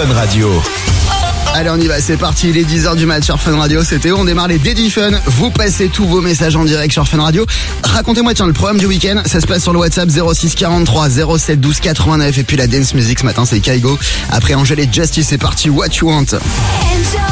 Fun Radio. Allez, on y va, c'est parti, il est 10h du mat sur Fun Radio, c'est Théo, on démarre les Dédits Fun. Vous passez tous vos messages en direct sur Fun Radio. Racontez-moi, tiens, le programme du week-end, ça se passe sur le WhatsApp 06 43 07 12 89. Et puis la dance music ce matin, c'est Kaigo. Après Angèle et Justice, c'est parti, What You Want.